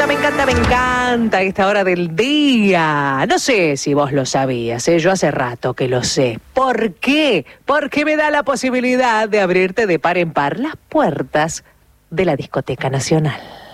me encanta esta hora del día. No sé si vos lo sabías, yo hace rato que lo sé. ¿Por qué? Porque me da la posibilidad de abrirte de par en par las puertas de la Discoteca Nacional.